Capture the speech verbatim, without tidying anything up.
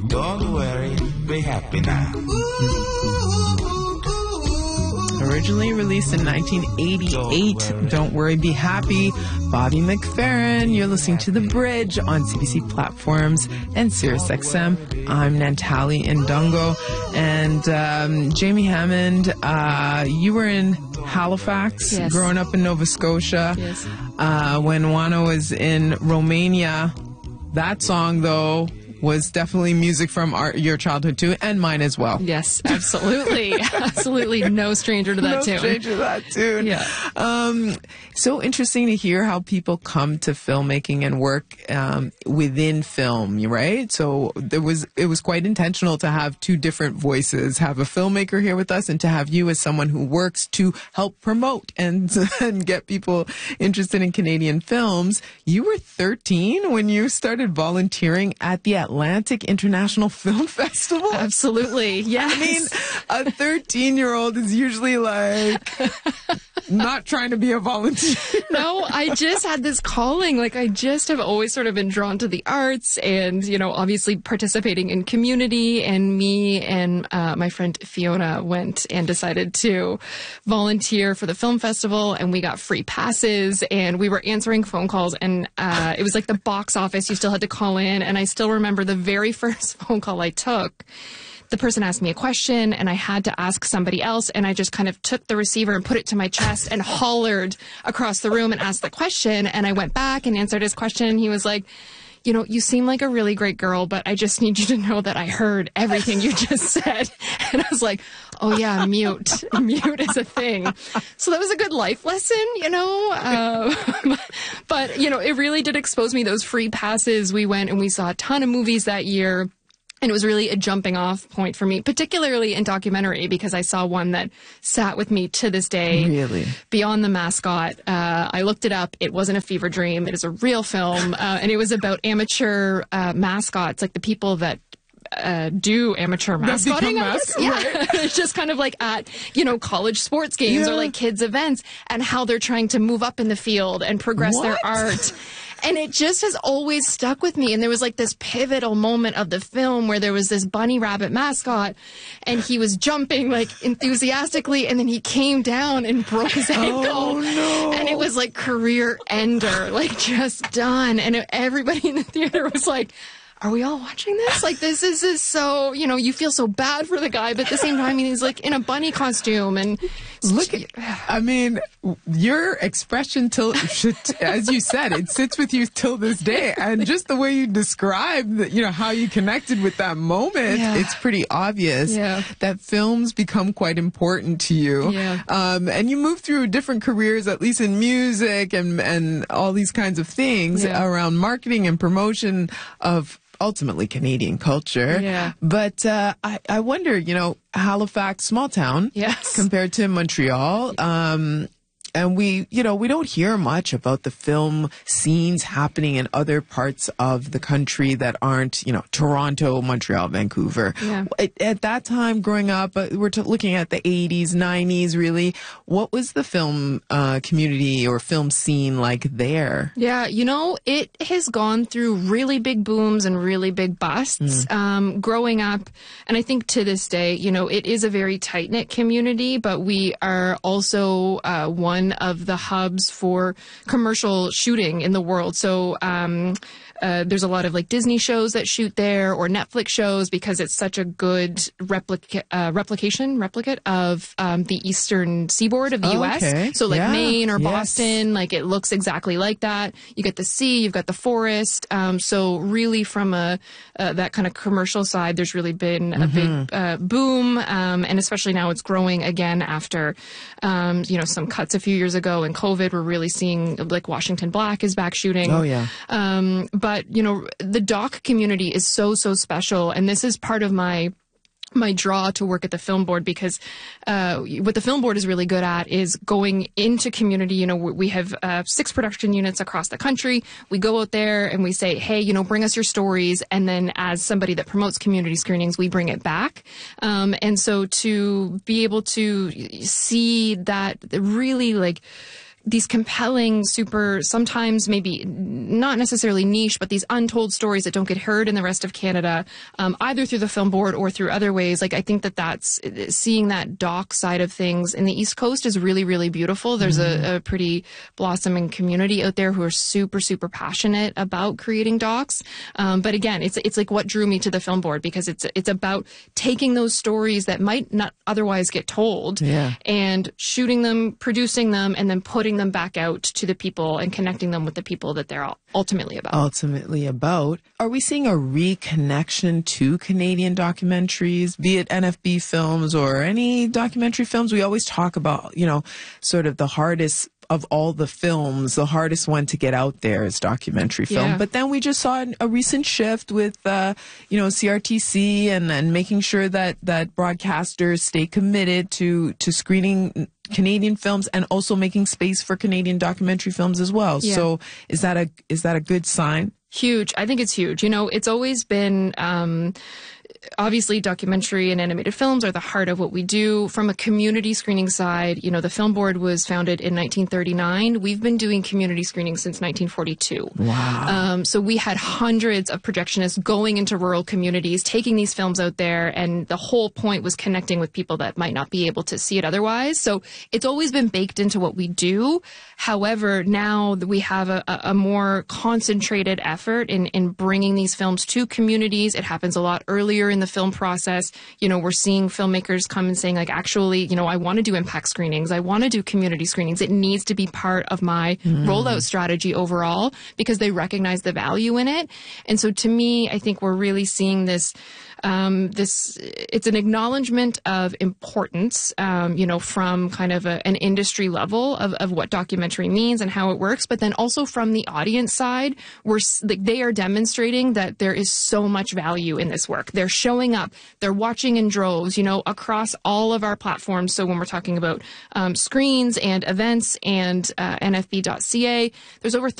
Don't worry, be happy now. Originally released in nineteen eighty-eight, Don't Worry, Don't Worry Be Happy. Bobby McFerrin, you're listening to The Bridge on C B C platforms and SiriusXM. I'm Nantali Ndongo. And um, Jamie Hammond, uh, you were in Halifax, yes. growing up in Nova Scotia. Yes. Uh, when Juana was in Romania, that song, though, was definitely music from our, your childhood too, and mine as well. Yes, absolutely. Absolutely no stranger to that no tune. No stranger to that tune. Yeah. Um, so interesting to hear how people come to filmmaking and work um, within film, right? So there was it was quite intentional to have two different voices, have a filmmaker here with us and to have you as someone who works to help promote and, and get people interested in Canadian films. You were thirteen when you started volunteering at the Atlantic International Film Festival? Absolutely, yes. I mean, a thirteen-year-old is usually like not trying to be a volunteer. No, I just had this calling. Like, I just have always sort of been drawn to the arts and, you know, obviously participating in community. And me and uh, my friend Fiona went and decided to volunteer for the film festival. And we got free passes and we were answering phone calls. And uh, it was like the box office. You still had to call in. And I still remember the very first phone call I took. The person asked me a question and I had to ask somebody else, and I just kind of took the receiver and put it to my chest and hollered across the room and asked the question. And I went back and answered his question. He was like, you know, you seem like a really great girl, but I just need you to know that I heard everything you just said. And I was like, oh yeah, mute. Mute is a thing. So that was a good life lesson, you know. Uh, but, you know, it really did expose me. Those free passes, we went and we saw a ton of movies that year. And it was really a jumping off point for me, particularly in documentary, because I saw one that sat with me to this day. Really? Beyond the Mascot. Uh, I looked it up. It wasn't a fever dream. It is a real film. Uh, and it was about amateur uh, mascots, like the people that Uh, do amateur mascotting. Mas- yeah. right. It's just kind of like at, you know, college sports games yeah. or like kids events, and how they're trying to move up in the field and progress what? their art. And it just has always stuck with me. And there was like this pivotal moment of the film where there was this bunny rabbit mascot and he was jumping like enthusiastically, and then he came down and broke his ankle. Oh, no. And it was like career ender, like just done. And everybody in the theater was like, are we all watching this? Like, this is, is so, you know, you feel so bad for the guy, but at the same time, he's like in a bunny costume. And look at, I mean, your expression till, should, as you said, it sits with you till this day. And just the way you describe, the, you know, how you connected with that moment, yeah. it's pretty obvious yeah. that films become quite important to you. Yeah. Um, and you move through different careers, at least in music and, and all these kinds of things yeah. around marketing and promotion of ultimately Canadian culture. Yeah. But uh, I, I wonder, you know, Halifax, small town yes. compared to Montreal. Um, and we, you know, we don't hear much about the film scenes happening in other parts of the country that aren't, you know, Toronto, Montreal, Vancouver. Yeah. At, at that time growing up, uh, we're t- looking at the eighties, nineties, really. What was the film uh, community or film scene like there? Yeah, you know, it has gone through really big booms and really big busts mm. um, growing up. And I think to this day, you know, it is a very tight-knit community, but we are also uh, one of the hubs for commercial shooting in the world. So um, uh, there's a lot of like Disney shows that shoot there or Netflix shows because it's such a good replica- uh, replication, replicate of um, the eastern seaboard of the oh, U S. Okay. So like yeah. Maine or yes. Boston, like it looks exactly like that. You get the sea, you've got the forest. Um, so really from a uh, that kind of commercial side, there's really been a mm-hmm. big uh, boom. Um, and especially now it's growing again after, um, you know, some cuts a few years ago and COVID. We're really seeing like Washington Black is back shooting. Oh, yeah. Um, but, you know, the doc community is so, so special. And this is part of my my draw to work at the film board, because uh, what the film board is really good at is going into community. You know, we have uh, six production units across the country. We go out there and we say, hey, you know, bring us your stories. And then as somebody that promotes community screenings, we bring it back. Um, and so to be able to see that really like these compelling, super, sometimes maybe not necessarily niche, but these untold stories that don't get heard in the rest of Canada, um, either through the film board or through other ways. Like, I think that that's, seeing that doc side of things in the East Coast is really, really beautiful. There's mm-hmm. a, a pretty blossoming community out there who are super, super passionate about creating docs. Um, but again, it's, it's like what drew me to the film board, because it's, it's about taking those stories that might not otherwise get told yeah. and shooting them, producing them, and then putting them back out to the people and connecting them with the people that they're ultimately about. Ultimately about. Are we seeing a reconnection to Canadian documentaries, be it N F B films or any documentary films? We always talk about, you know, sort of the hardest of all the films, the hardest one to get out there is documentary film. Yeah. But then we just saw a recent shift with, uh, you know, C R T C and, and making sure that, that broadcasters stay committed to, to screening Canadian films and also making space for Canadian documentary films as well. Yeah. So is that a, is that a good sign? Huge. I think it's huge. You know, it's always been, um, obviously documentary and animated films are the heart of what we do. From a community screening side, you know, the Film Board was founded in nineteen thirty-nine. We've been doing community screenings since nineteen forty-two. Wow. Um, so we had hundreds of projectionists going into rural communities, taking these films out there, and the whole point was connecting with people that might not be able to see it otherwise. So it's always been baked into what we do. However, now that we have a, a more concentrated effort in, in bringing these films to communities, it happens a lot earlier in the film process. You know, we're seeing filmmakers come and saying, like, actually, you know, I want to do impact screenings. I want to do community screenings. It needs to be part of my mm. rollout strategy overall, because they recognize the value in it. And so to me, I think we're really seeing this, um, this, it's an acknowledgement of importance, um, you know, from kind of a, an industry level of, of what documentary means and how it works. But then also from the audience side, we're, like, they are demonstrating that there is so much value in this work. They're showing up, they're watching in droves, you know, across all of our platforms. So when we're talking about um, screens and events and uh, N F B dot C A, there's over